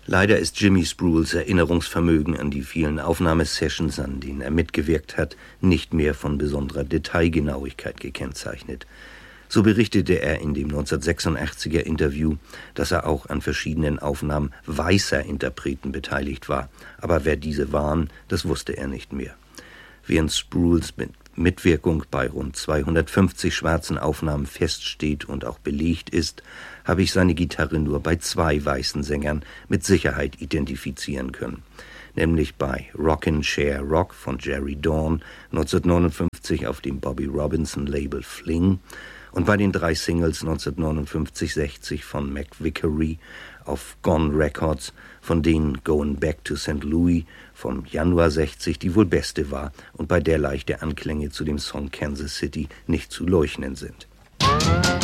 Leider ist Jimmy Spruills Erinnerungsvermögen an die vielen Aufnahmesessions, an denen er mitgewirkt hat, nicht mehr von besonderer Detailgenauigkeit gekennzeichnet. So berichtete er in dem 1986er Interview, dass er auch an verschiedenen Aufnahmen weißer Interpreten beteiligt war. Aber wer diese waren, das wusste er nicht mehr. Während Spruills Mitwirkung bei rund 250 schwarzen Aufnahmen feststeht und auch belegt ist, habe ich seine Gitarre nur bei 2 weißen Sängern mit Sicherheit identifizieren können. Nämlich bei Rockin' Share Rock von Jerry Dawn 1959 auf dem Bobby Robinson Label Fling und bei den 3 Singles 1959-60 von Mac Vickery auf Gone Records, von denen Going Back to St. Louis vom Januar 60 die wohl beste war und bei der leichte Anklänge zu dem Song Kansas City nicht zu leugnen sind.